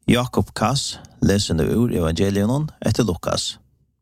Jakob Kass leser nu ur evangelion etter Lukas.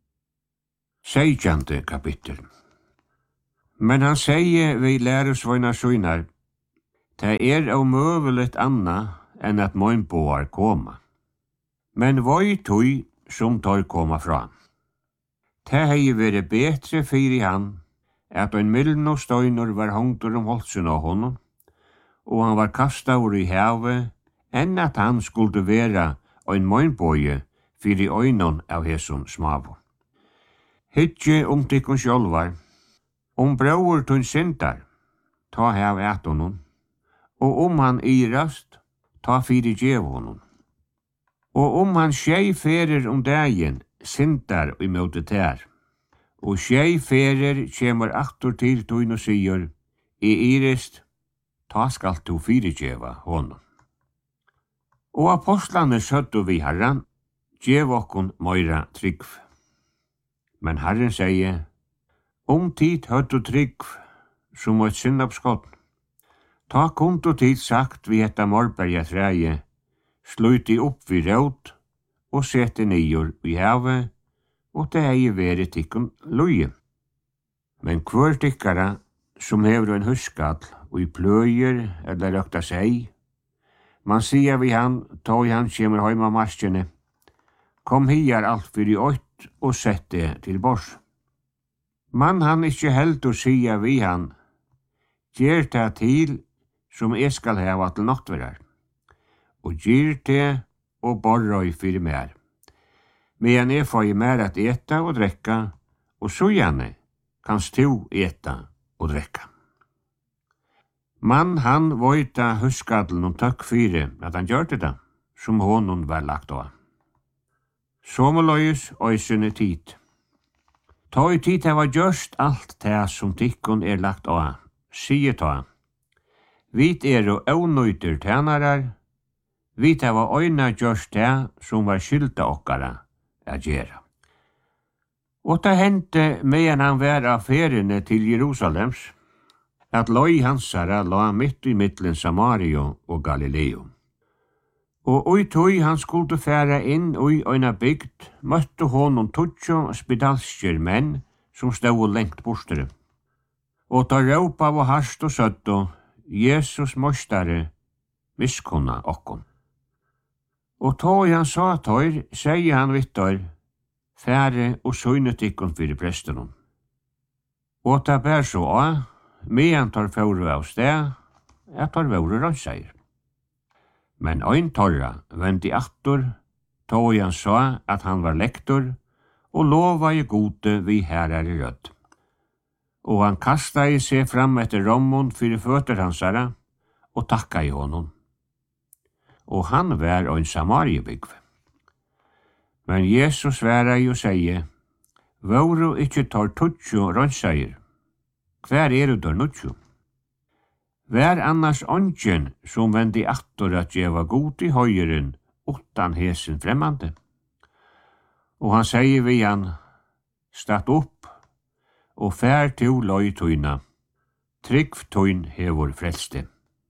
16. kapittel. Men han sier vi læresvøynar synar, det omøveligt anna enn at møgnboar koma. Men voi tøy som tar koma fra. Det hei vere betre fyrir han, at ein milden og støynur var hongtur holsen av honom, og han var kastaur i havet, enn at han skulle vera ein møgnboje fyrir øynon av hesson smavo. Hytje tikkun sjálvar, brauur tun syndar, ta hav et honom, og han irast, ta fyrir djev honom. Og han skjei ferir dagen, syndar i møte tær, og skjei ferir kjemur aftur til tun og sier, irist, ta skal tu fyrir djeva honom. Og apostlane søttu vi Herran, djev okkun møyra tryggv. Men Herren sier, tid høttu tryggv, som et syndapskott. Ta kuntu tid sagt vi etta morberga træje, sluti opp vi råd, og sette nyer i havet, og det hei veri tikkun løye. Men hver tikkara, som hever en huskall, og i pløyer eller røkta seg, man sier vi han, ta i han kjemur heima marskjene, kom hier alt fyrir ått, og sett det til bors. Man han ikkje heldur sia vi han, gjer det til som skal heva til nattverar, og gjer det og borrøy fyrir mer. Men får mer at eta og drekka, og så gjerne kanst to eta og drekka. Man han voita huskadlen tøkk fyrir at han gjørte det, som honom var lagt av. Sommerløyes øysene tid. Ta i tid heva gjørst alt det som tikkun lagt av, sier ta. Vit og øvnøyter tænarar, vit heva øyna gjørst det som var skylda okkara a gjera. Og det hendte medan han var av feriene til Jerusalems, at løy hansara la mitt i mittlen Samario og Galileo. Og oi tøy han skulle færa inn ui øyna bygd, møtte honom tutsjo spedalskjer menn som stod lengt bostere. Og ta råpa av harst og søtto, Jesus mostare, miskonna okkon. Og tøy han sa tøyr, sier han vittar, fære og søynet ikkon fyrir prestenon. Og ta bær så av, medan tar fære av sted, at tar våre rønnseier. Men ein torra vendi aftur, tog han sa at han var lektor, og lova i gode vi herrar i rødd. Og han kasta i seg fram etter rommon fyrir føtter hansara, og takka i honom. Og han var ein samariebygv. Men Jesus væra i og seie, våru ikkje tar tutsjo rønnseier, hver du tar nutsjo? Vær annars ongen som vendi aftur at djeva god i høyren utan hesen fremmande. Og han sier vi han, statt opp, og fær til løy tøyna, tryggv tøyn hevor frelste.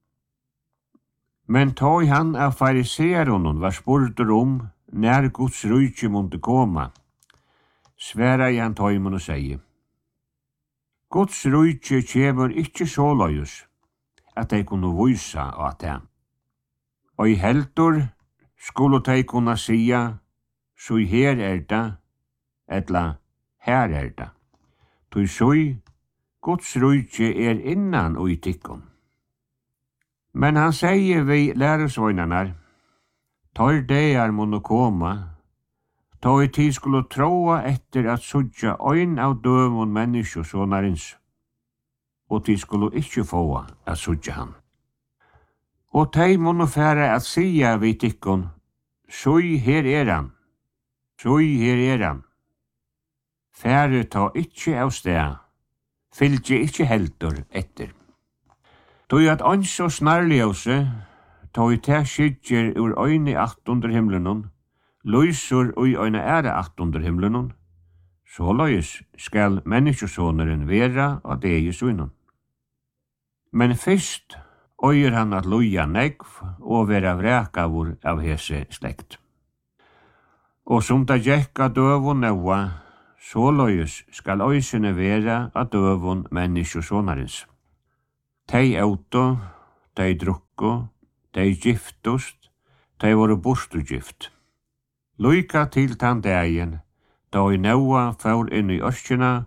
Men tøy han av fariseeronon var spurtur nær Guds rujtje måtte koma, sværa i han tøymon og sier, Guds rujtje kjemur ikkje så løyus, at de kunne vysa av det. Og i heldur skulle de kunne sia, så her det, etla her det. Tui sui, Guds rujtje innan og i tikkun. Men han sier vi læresvøynanar, tar deir måtte koma, ta i tid skulle troa etter at sudja øyn av døvun menneskjosånarins, og de skulle ikkje få at sudja han. Og de måtte fære at sia vi tikkun, sui her han, sui her han. Fære ta ikkje av sted, fylgje ikkje heldur etter. Tog at ans og snarljøse, tog i te skydjer ur øyne 800 himlenon, løysur ui øyne ære 800 himlenon, så løys skal menneskesåneren vera av det i sunnen. Men fyrst øyer han at loja negv og vera vrekavur av hese slekt. Og som da gjekka døvun neua, såløyes skal øysene vera av døvun menneskjusånarins. Tei auto, tei drukko, tei giftust, tei voru borstugift. Luika til tann dagen, da i neua fær inn i øskjena